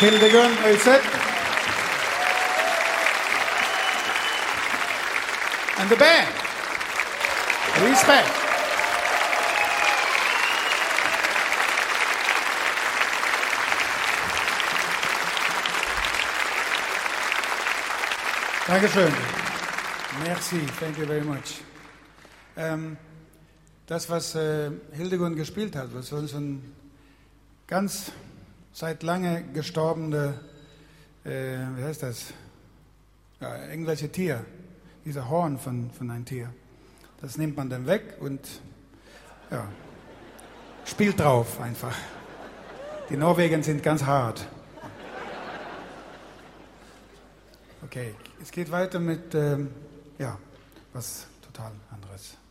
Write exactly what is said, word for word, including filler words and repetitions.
Hildegun Øyseth. And the band. Respect. Dankeschön. Merci, thank you very much. Ähm, das, was äh, Hildegun gespielt hat, was so ein ganz seit lange gestorbene, äh, wie heißt das, ja, irgendwelche Tier, dieser Horn von, von einem Tier, das nimmt man dann weg und ja, spielt drauf einfach. Die Norweger sind ganz hart. Okay, es geht weiter mit, ähm, ja, was total anderes.